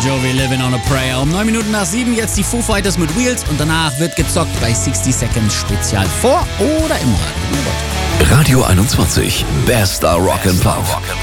Jovi Living on a Prayer. Um 9 Minuten nach 7 jetzt die Foo Fighters mit Wheels und danach wird gezockt bei 60 Seconds Spezial vor oder im Radio. Radio 21, bester Rock'n'Pop.